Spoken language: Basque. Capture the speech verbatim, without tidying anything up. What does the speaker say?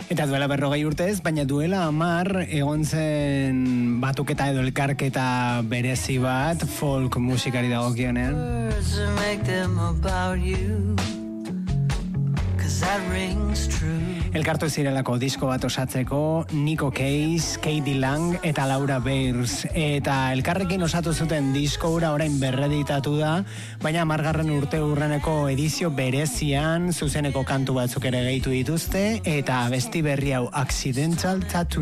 Eta duela berrogei urtez, baina duela hamar egon zen batuketa edo elkarketa berezi bat folk musikari dagokionean. Elkartu zirelako disko bat osatzeko Nico Case, Katie Lang eta Laura Beers. Eta elkarrekin osatu zuten disko hura orain berreditatu da, baina hamargarren urte urreneko edizio berezian zuzeneko kantu batzuk ere gehitu dituzte, eta abesti berri hau Accidental Tattoo.